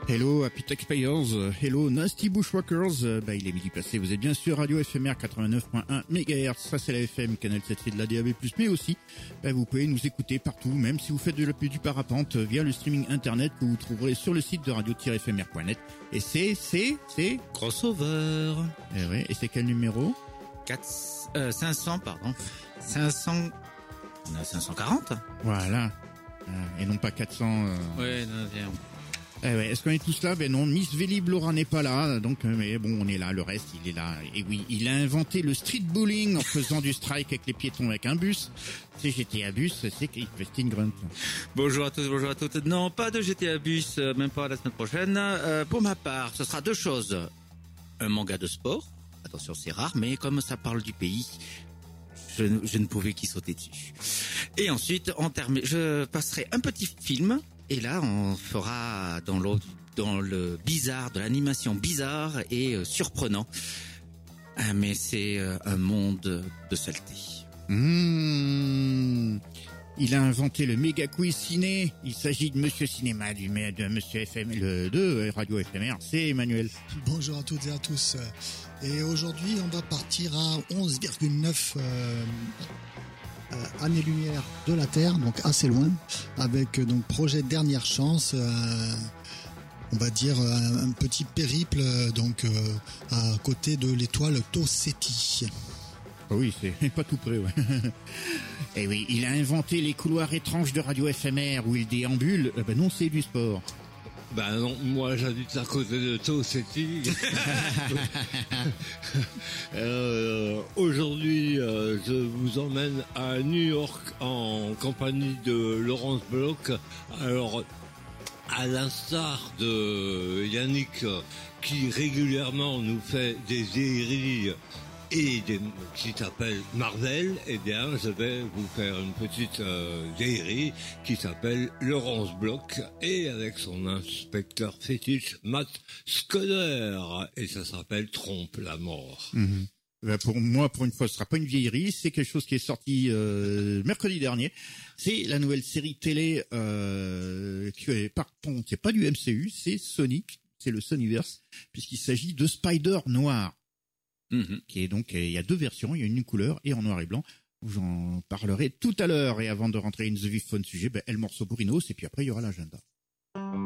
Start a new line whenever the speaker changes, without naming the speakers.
Hello Happy Taxpayers, hello Nasty Bushwhackers, il est midi passé, vous êtes bien sûr Radio FMR 89.1 MHz, ça c'est la FM, Canal 7 c'est de la DAB+, mais aussi, vous pouvez nous écouter partout, même si vous faites du parapente via le streaming internet que vous trouverez sur le site de radio-fmr.net, et c'est
Crossover.
Et c'est quel numéro?
500, pardon. 500, on a 540.
Voilà. Et non pas 400.
Ouais, non, bien.
Est-ce qu'on est tous là? Ben non, Miss Vélib Laura n'est pas là, donc mais bon, on est là, le reste il est là. Et oui, il a inventé le street bowling en faisant du strike avec les piétons avec un bus. C'est GTA Bus, c'est Christine Grunt.
Bonjour à tous, bonjour à toutes. Non, pas de GTA Bus, même pas la semaine prochaine. Pour ma part, ce sera deux choses. Un manga de sport. Attention, c'est rare, mais comme ça parle du pays, je ne pouvais qu'y sauter dessus. Et ensuite, je passerai un petit film. Et là, on fera dans le bizarre, de l'animation bizarre et surprenant. Mais c'est un monde de saleté.
Il a inventé le méga quiz ciné. Il s'agit de Monsieur Cinéma, de Monsieur FM, de Radio FMR. C'est Emmanuel.
Bonjour à toutes et à tous. Et aujourd'hui, on va partir à 11,9 années-lumière de la Terre, donc assez loin, avec donc projet Dernière Chance. On va dire un petit périple à côté de l'étoile Tau Ceti.
Oui, c'est pas tout près, ouais. Et oui, il a inventé les couloirs étranges de Radio FMR où il déambule. Non, c'est du sport.
Non, moi j'habite à côté de Tau Ceti. Aujourd'hui, je vous emmène à New York en compagnie de Laurence Bloch. Alors, à l'instar de Yannick, qui régulièrement nous fait des séries qui s'appelle Marvel, eh bien, je vais vous faire une petite série qui s'appelle Laurence Bloch et avec son inspecteur fétiche Matt Scudder, et ça s'appelle Trompe la mort.
Pour moi, pour une fois, ce sera pas une vieillerie, c'est quelque chose qui est sorti mercredi dernier. C'est la nouvelle série télé qui est, par contre, c'est pas du MCU, c'est Sonic, c'est le Sonyverse, puisqu'il s'agit de Spider Noir. Qui est donc, il y a deux versions, il y a une couleur et en noir et blanc. J'en parlerai tout à l'heure. Et avant de rentrer in the vif fun sujet, El Morceau Bourrinos, et puis après il y aura l'agenda.